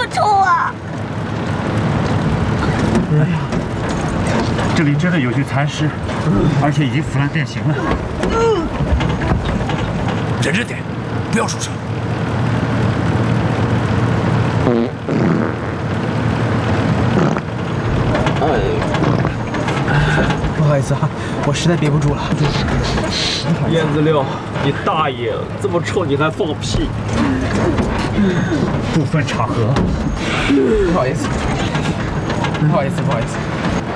臭啊！ 哎呀，这里真的有具残尸，而且已经腐烂变形了。 忍着点，不要出声。 不好意思啊，我实在憋不住了。 燕子六，你大爷了！这么臭你还放屁？ 部分场合。 不好意思，不好意思，不好意思。